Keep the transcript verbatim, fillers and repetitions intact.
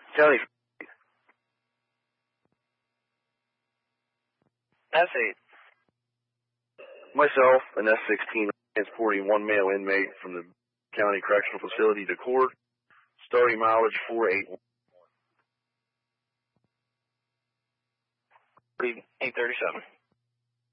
County. S eight. Myself, an S sixteen, transporting one male inmate from the county correctional facility to court. Starting mileage four eight one. eight thirty-seven.